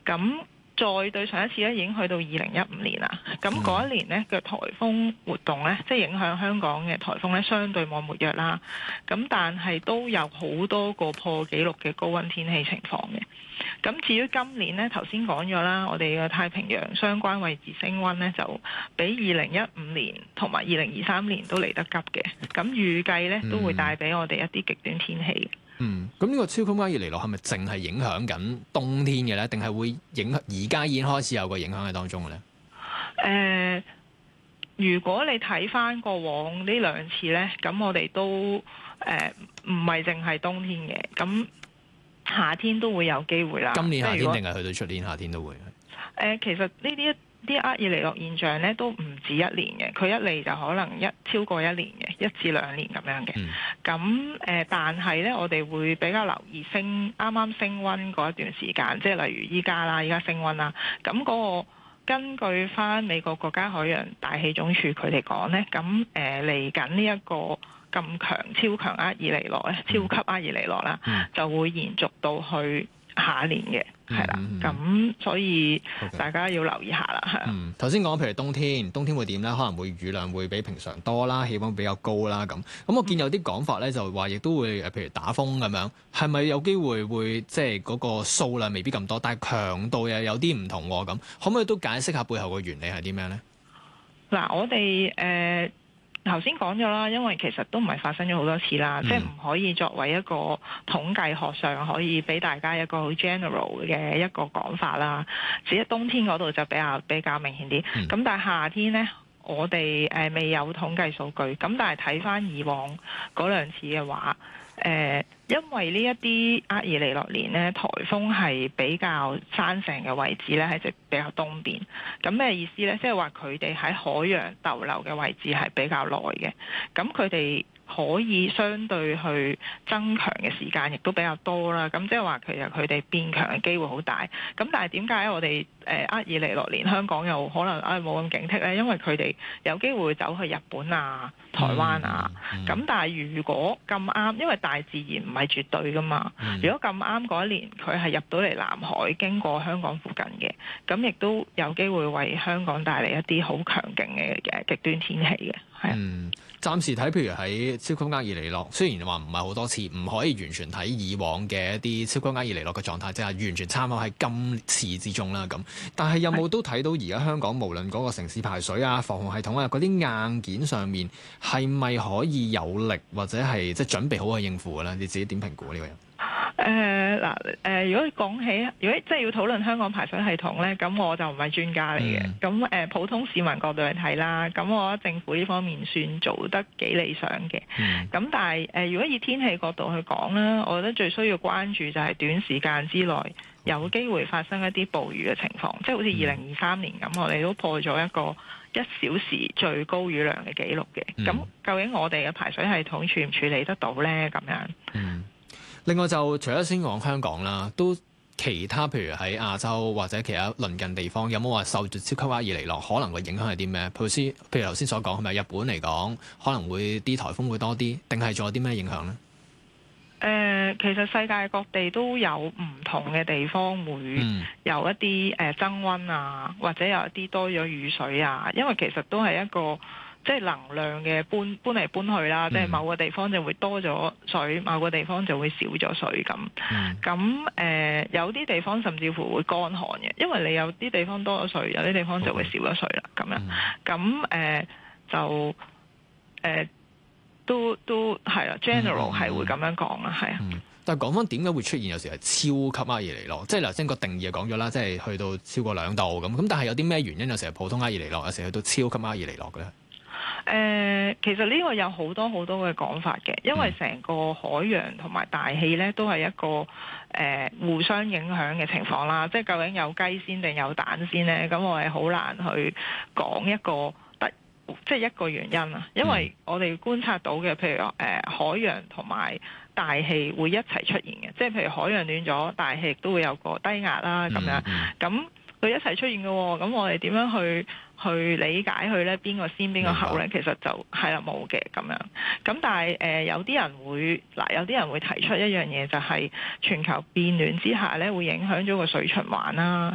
咁再對上一次咧，已經去到2015年啦。咁嗰一年呢嘅颱風活動呢，即係影響香港嘅颱風呢，相對冇活躍啦。咁但係都有好多個破紀錄嘅高溫天氣情況嘅。咁至於今年呢，頭先講咗啦，我哋嘅太平洋相關位置升溫呢，就比2015年同埋2023年都嚟得急嘅。咁預計呢，都會帶俾我哋一啲極端天氣。 咁呢個超級厄爾尼諾係咪淨係影響緊冬天嘅咧？定係會影響而家已經開始有個影響喺當中嘅咧？ 如果你睇翻過往呢兩次咧，咁我哋都唔係淨係冬天嘅，咁夏天都會有機會啦。 今年夏天定係去到出年夏天都會？ 其實呢啲厄爾尼諾現象咧都唔止一年嘅，佢一嚟就可能超過一年嘅，1至2年咁樣嘅。咁但係咧，我哋會比較留意啱啱升溫嗰一段時間，即係例如依家升溫啦。咁嗰個根據翻美國國家海洋大氣總署佢哋講咧，咁嚟緊呢一個咁超強厄爾尼諾咧，超級厄爾尼諾啦，就會延續到去下一年嘅。係啦，咁所以大家要留意下啦。係頭先講譬如冬天會點咧？可能會雨量會比平常多啦，氣溫比較高啦。咁我見有啲講法咧，就話亦都會譬如打風咁樣，係咪有機會即係嗰個數量未必咁多，但係強度又有啲唔同喎？咁可唔可以都解釋下背後嘅原理係啲咩咧？ 嗱，我哋頭先講咗啦，因為其實都唔係發生咗好多次啦，即係唔可以作為一個統計學上可以俾大家一個好 general 嘅一個講法啦。只係冬天嗰度就比較明顯啲，咁但係夏天呢，我哋未有統計數據，咁但係睇翻以往嗰兩次嘅話，因為呢一啲厄爾尼諾年呢，颱風係比較山城嘅位置呢，係比較東邊。咁咩意思呢？即係話佢哋喺海洋逗留嘅位置係比較耐嘅，咁佢哋可以相對去增強嘅時間亦都比較多啦。咁即係話其實佢哋變強嘅機會好大。咁但係點解我哋厄爾尼諾年香港又可能冇咁警惕呢？因為佢哋有機會走去日本啊、台灣啊。咁但係如果咁啱，因為大自然唔係絕對噶嘛。如果咁啱嗰一年佢係入到嚟南海，經過香港附近嘅，咁亦都有機會為香港帶嚟一啲好強勁嘅極端天氣嘅。 暫時睇，譬如喺超級厄爾尼諾，雖然話唔係好多次，唔可以完全睇以往嘅一啲超級厄爾尼諾嘅狀態，即係完全參考喺今次之中啦。咁，但係有冇都睇到而家香港無論嗰個城市排水啊、防洪系統啊嗰啲硬件上面，係咪可以有力或者係即係準備好去應付嘅咧？你自己點評估呢個人？ 如果講起，如果即係要討論香港排水系統呢，咁我就唔係專家嚟嘅。咁普通市民角度去睇啦，咁我覺得政府呢方面算做得幾理想嘅。咁但係如果以天氣角度去講呢，我覺得最需要關注就係短時間之內有機會發生一啲暴雨嘅情況，即係好似2023年咁，我哋都破咗一個1小時最高雨量嘅紀錄嘅。咁究竟我哋嘅排水系統處唔處理得到呢？咁樣。 另外就除咗先講香港啦，都其他譬如喺亞洲或者其他鄰近地方，有冇話受住超級厄爾尼諾可能嘅影響係啲咩？譬如頭先所講，係咪日本嚟講可能會啲颱風會多啲，定係仲有啲咩影響呢？ 其實世界各地都有唔同嘅地方會有一啲增溫啊，或者有一啲多咗雨水啊，因為其實都係一個即係能量嘅搬嚟搬去啦，即係某個地方就會多咗水，某個地方就會少咗水咁。咁有啲地方甚至乎會乾旱嘅，因為你有啲地方多咗水，有啲地方就會少咗水啦。咁樣咁都係啦 ，general 係會咁樣講啦，係啊。 但係講翻點解會出現有時係超級厄爾尼諾？即係頭先個定義就講咗啦，即係去到超過2度咁。但係有啲咩原因有時係普通厄爾尼諾，有時去到超級厄爾尼諾嘅咧？ 其實呢個有好多嘅講法嘅，因為成個海洋同埋大氣咧都係一個互相影響嘅情況啦。即係究竟有雞先定有蛋先咧？咁我係好難去講一個即係一個原因啊。因為我哋觀察到嘅，譬如海洋同埋大氣會一齊出現嘅，即係譬如海洋暖咗，大氣亦都會有個低壓啦咁樣。咁佢一齊出現嘅喎，咁我哋點樣去理解佢咧？邊個先邊個後咧？其實就係啦，冇嘅咁樣。咁但係有啲人會提出一樣嘢，就係全球變暖之下咧，會影響咗個水循環啦。